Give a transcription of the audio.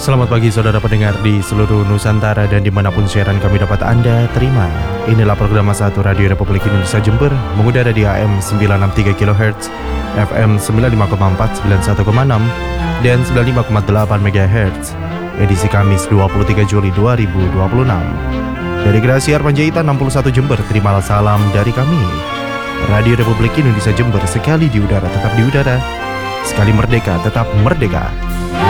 Selamat pagi saudara pendengar di seluruh Nusantara dan dimanapun siaran kami dapat Anda terima. Inilah program Masa 1 Radio Republik Indonesia Jember, mengudara di AM 963 kHz, FM 95,4, 91,6 dan 95,8 MHz. Edisi Kamis 23 Juli 2026. Dari Gerasi Arpanjaitan 61 Jember, terimalah salam dari kami. Radio Republik Indonesia Jember, sekali di udara tetap di udara, sekali merdeka tetap merdeka.